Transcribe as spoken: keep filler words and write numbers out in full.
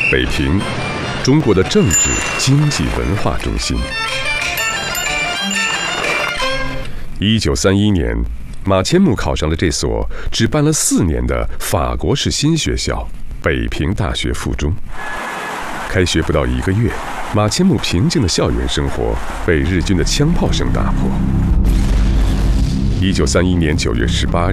北平，中国的政治、经济、文化中心。一九三一年，马千木考上了这所只办了四年的法国式新学校——北平大学附中。开学不到一个月，马千木平静的校园生活被日军的枪炮声打破。一九三一年九月十八日，